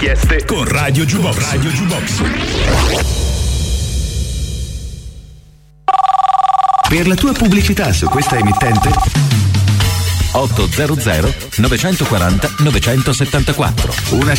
richieste con Radio Jukebox. Per la tua pubblicità su questa emittente 800 940 974. una